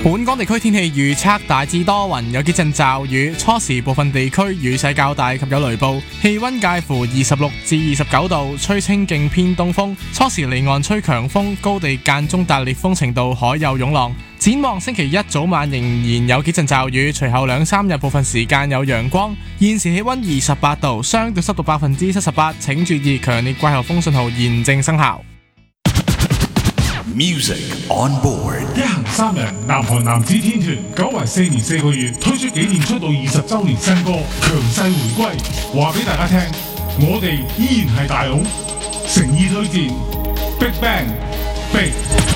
本港地區天氣預測大致多雲，有幾陣驟雨，初時部分地區雨勢較大及有雷暴，氣溫介乎26至29度，吹清勁偏東風，初時離岸吹強風，高地間中達烈風程度，海有湧浪。展望星期一早晚仍然有幾陣驟雨，隨後2-3日部分時間有陽光。現時氣溫28度，相對濕度78%，請注意強烈季候風信號現正生效。 Music on board， 一行3人，南韓男子天團久違4年4個月推出紀念出道20週年新歌，強勢回歸，話俾大家聽，我哋依然係大佬，誠意推薦 Big Bang Big。